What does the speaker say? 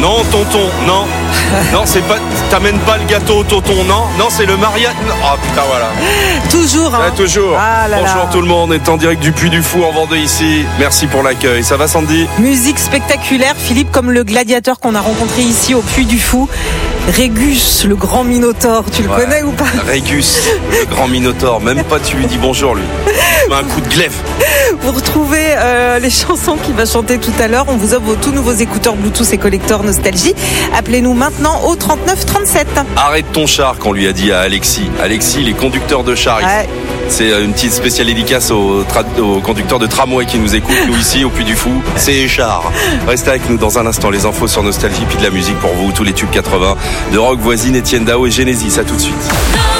Non, tonton, non. Non, c'est pas. T'amènes pas le gâteau, tonton, non. Non, c'est le mariage. Oh putain, voilà. Toujours, hein. Toujours. Ah là Bonjour là. tout le monde, on est en direct du Puy du Fou en Vendée ici. Merci pour l'accueil. Ça va, Sandy? Musique spectaculaire, Philippe, comme le gladiateur qu'on a rencontré ici au Puy du Fou. Régus, le grand minotaure, tu le connais ou pas? Régus, le grand minotaure. Même pas tu lui dis bonjour, lui. Il met un coup de glaive. Vous retrouvez les chansons qu'il va chanter tout à l'heure. On vous offre vos tout nouveaux écouteurs Bluetooth et collector Nostalgie. Appelez-nous maintenant au 39 37. Arrête ton char, qu'on lui a dit à Alexis. Alexis, les conducteurs de char. Ouais. C'est une petite spéciale dédicace aux conducteurs de tramway qui nous écoutent, nous ici au Puy du Fou. C'est char. Restez avec nous dans un instant, les infos sur Nostalgie, puis de la musique pour vous, tous les tubes 80 de Rock Voisine, Etienne Dao et Genesis. À tout de suite.